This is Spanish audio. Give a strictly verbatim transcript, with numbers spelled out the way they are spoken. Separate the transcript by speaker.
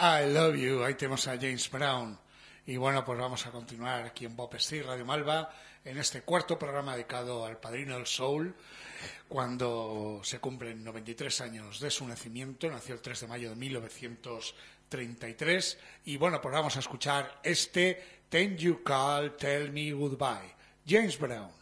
Speaker 1: I Love You, ahí tenemos a James Brown. Y bueno, pues vamos a continuar aquí en Bob Steve Radio Malva, en este cuarto programa dedicado al padrino del soul, cuando se cumplen noventa y tres años de su nacimiento. Nació el tres de mayo de mil novecientos treinta y tres. Y bueno, pues vamos a escuchar este Then You Call Tell Me Goodbye, James Brown.